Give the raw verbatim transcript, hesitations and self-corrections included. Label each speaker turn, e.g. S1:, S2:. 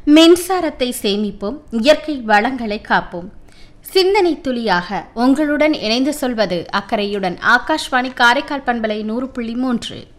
S1: மின்சாரத்தை சேமிப்போம், இயற்கை வளங்களை காப்போம். சிந்தனை துளியாக உங்களுடன் இணைந்து சொல்வது அக்கறையுடன் ஆகாஷ்வாணி காரைக்கால் பண்பலை நூறு புள்ளி மூன்று.